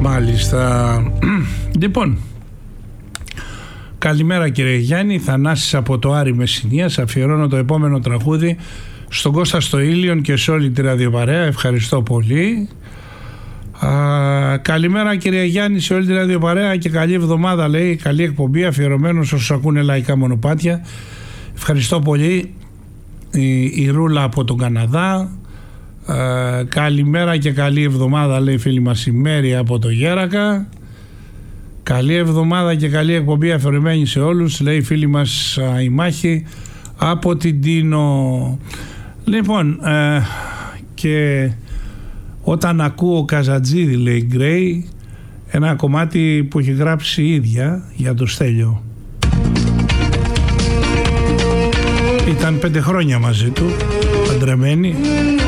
Μάλιστα. Λοιπόν, καλημέρα κύριε Γιάννη, Θανάσης από το Άρη Μεσσηνίας. Αφιερώνω το επόμενο τραγούδι στον Κώστα στο Ήλιον και σε όλη τη ραδιοπαρέα. Ευχαριστώ πολύ. Καλημέρα κύριε Γιάννη, σε όλη τη ραδιοπαρέα και καλή εβδομάδα, λέει. Καλή εκπομπή, αφιερωμένος όσους ακούνε λαϊκά μονοπάτια. Ευχαριστώ πολύ. Η Ρούλα από τον Καναδά. Καλημέρα και καλή εβδομάδα, λέει φίλη μας η Μέρη από το Γέρακα. Καλή εβδομάδα και καλή εκπομπή αφιερωμένη σε όλους, λέει φίλη μας η Μάχη από την Τίνο. Λοιπόν, και όταν ακούω Καζατζίδη, λέει Γκρέι, ένα κομμάτι που έχει γράψει η ίδια για το Στέλιο. Ήταν 5 χρόνια μαζί του, παντρεμένοι.